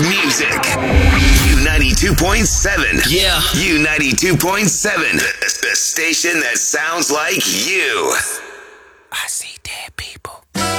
music. U92.7. Yeah. U92.7. The station that sounds like you. I see dead people.